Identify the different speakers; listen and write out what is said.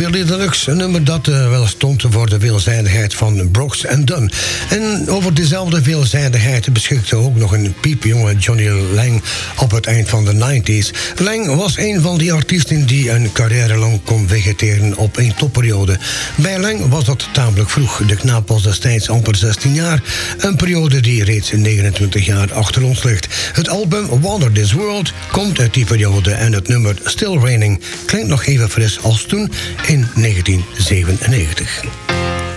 Speaker 1: Clearly Deluxe, een nummer dat wel stond voor de veelzijdigheid van Brooks and Dunn. En over dezelfde veelzijdigheid beschikte ook nog een piepjonge Johnny Lang op het eind van de 90s. Lang was een van die artiesten die een carrière lang kon vegeteren op één topperiode. Bij Lang was dat tamelijk vroeg. De knaap was destijds amper 16 jaar, een periode die reeds 29 jaar achter ons ligt. Het album Wander This World komt uit die periode en het nummer Still Raining klinkt nog even fris als toen in 1997.